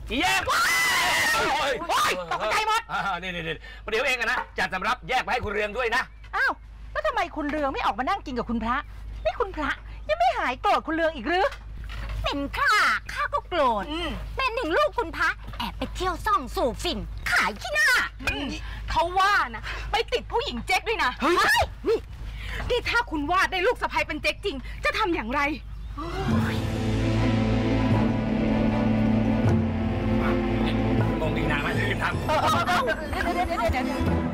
แยกโอ้ยตกใจหมดนี่ประเดี๋ยวเองนะจัดสำรับแยกไปให้คุณเรืองด้วยนะอ้าวแล้วทำไมคุณเรืองไม่ออกมานั่งกินกับคุณพระนี่คุณพระยังไม่หายโกรธคุณเรืองอีกหรือเป็นข้าก็โกรธเป็นหนึ่งลูกคุณพระแอบไปเที่ยวซ่องสู่ฝิ่นขายขี้หน้าเขาว่านะไปติดผู้หญิงเจ๊กด้วยนะนี่ถ้าคุณวาดได้ลูกสะใภ้เป็นเจ๊กจริงจะทำอย่างไรงงดีนะมารีบทำเดี๋ยว